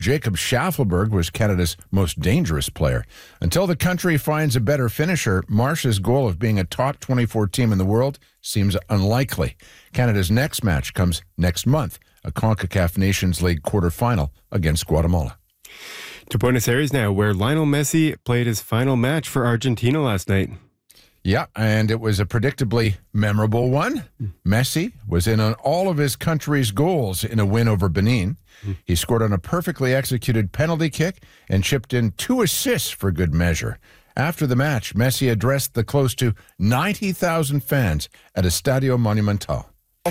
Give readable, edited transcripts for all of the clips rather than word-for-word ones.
Jacob Schaffelberg was Canada's most dangerous player. Until the country finds a better finisher, Marsh's goal of being a top 24 team in the world seems unlikely. Canada's next match comes next month, a CONCACAF Nations League quarterfinal against Guatemala. To Buenos Aires now, where Lionel Messi played his final match for Argentina last night. Yeah, and it was a predictably memorable one. Messi was in on all of his country's goals in a win over Benin. He scored on a perfectly executed penalty kick and chipped in 2 assists for good measure. After the match, Messi addressed the close to 90,000 fans at Estadio Monumental.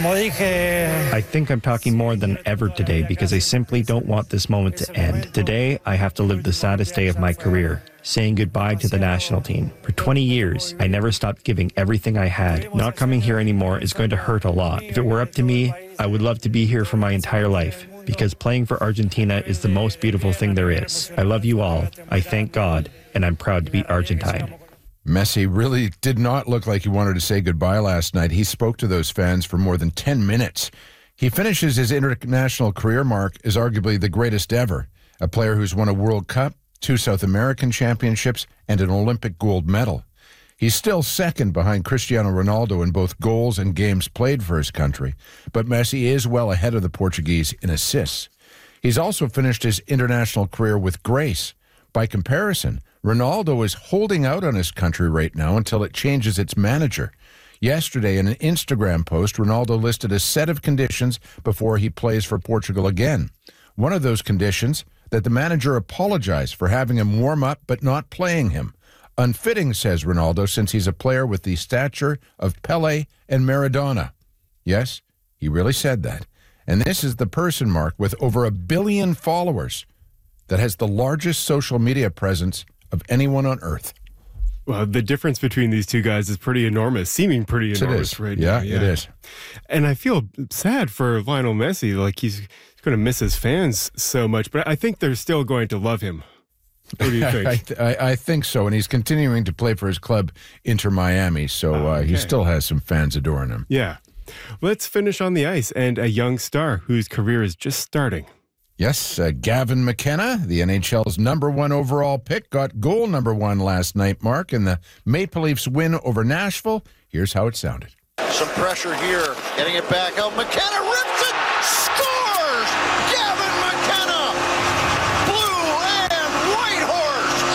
I think I'm talking more than ever today because I simply don't want this moment to end. Today, I have to live the saddest day of my career, saying goodbye to the national team. For 20 years, I never stopped giving everything I had. Not coming here anymore is going to hurt a lot. If it were up to me, I would love to be here for my entire life because playing for Argentina is the most beautiful thing there is. I love you all. I thank God, and I'm proud to be Argentine. Messi really did not look like he wanted to say goodbye last night. He spoke to those fans for more than 10 minutes. He finishes his international career mark as arguably the greatest ever, a player who's won a World Cup, 2 South American championships, and an Olympic gold medal. He's still second behind Cristiano Ronaldo in both goals and games played for his country, but Messi is well ahead of the Portuguese in assists. He's also finished his international career with grace. By comparison, Ronaldo is holding out on his country right now until it changes its manager. Yesterday, in an Instagram post, Ronaldo listed a set of conditions before he plays for Portugal again. One of those conditions, that the manager apologize for having him warm up but not playing him. Unfitting, says Ronaldo, since he's a player with the stature of Pelé and Maradona. Yes, he really said that. And this is the person, Mark, with over 1 billion followers that has the largest social media presence of anyone on earth. Well, the difference between these two guys is pretty enormous, seeming pretty enormous right now. Yeah, it is. And I feel sad for Lionel Messi. Like he's going to miss his fans so much, but I think they're still going to love him. What do you think? I think so, and he's continuing to play for his club, Inter Miami, so he still has some fans adoring him. Yeah. Let's finish on the ice and a young star whose career is just starting. Yes, Gavin McKenna, the NHL's #1 overall pick, got goal #1 last night, Mark, in the Maple Leafs win over Nashville. Here's how it sounded. Some pressure here, getting it back out. McKenna rips it, scores! Gavin McKenna, blue and white horse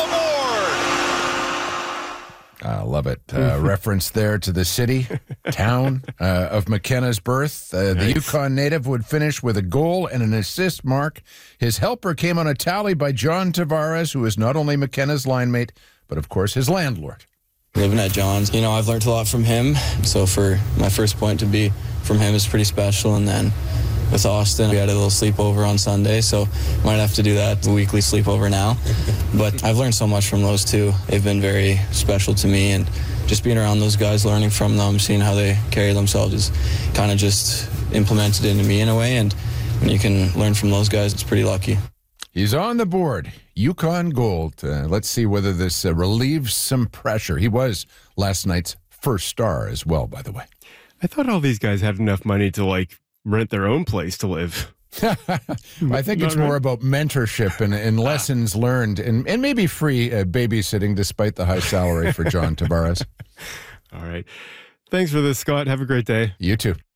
on the board. I love it. Reference there to the city, town of McKenna's birth. The Yukon native would finish with a goal and an assist, Mark. His helper came on a tally by John Tavares, who is not only McKenna's line mate, but of course his landlord. Living at John's, I've learned a lot from him. So for my first point to be from him is pretty special. And then with Austin, we had a little sleepover on Sunday, so might have to do that, a weekly sleepover now. But I've learned so much from those two. They've been very special to me, and just being around those guys, learning from them, seeing how they carry themselves is kind of just implemented into me in a way. And when you can learn from those guys, it's pretty lucky. He's on the board. Yukon Gold. Let's see whether this relieves some pressure. He was last night's first star as well, by the way. I thought all these guys had enough money to, rent their own place to live. I think it's more about mentorship and lessons learned and maybe free babysitting despite the high salary for John Tavares. All right. Thanks for this, Scott. Have a great day. You too.